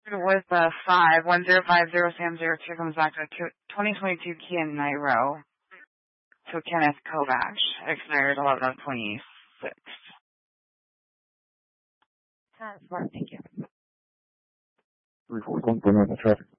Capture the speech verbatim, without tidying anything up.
with uh, five one zero five zero Sam zero two comes back to twenty twenty-two Kia Niro to Kenneth Kovach, expired eleven of twenty-six. That's smart, thank you. three four one, put on the traffic.